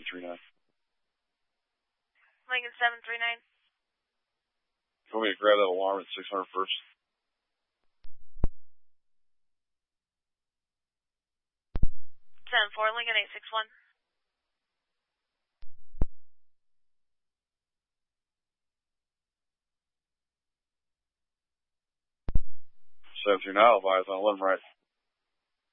739. Lincoln 739. You want me to grab that alarm at 600 first? 10-4, Lincoln 861. 739, I'll advise on 11 right.